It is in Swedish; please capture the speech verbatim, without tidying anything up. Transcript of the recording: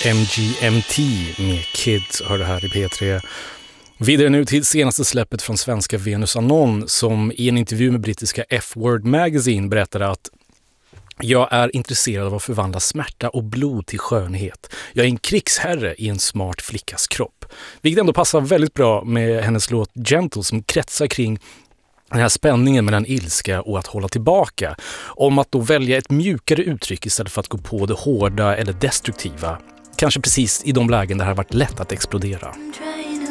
M G M T med Kids hör det här i P tre. Vidare nu till senaste släppet från svenska Venus Anon, som i en intervju med brittiska F-Word Magazine berättade att jag är intresserad av att förvandla smärta och blod till skönhet. Jag är en krigsherre i en smart flickas kropp. Vilket ändå passar väldigt bra med hennes låt Gentle, som kretsar kring den här spänningen mellan ilska och att hålla tillbaka. Om att då välja ett mjukare uttryck istället för att gå på det hårda eller destruktiva. Kanske precis i de lägen där det har varit lätt att explodera.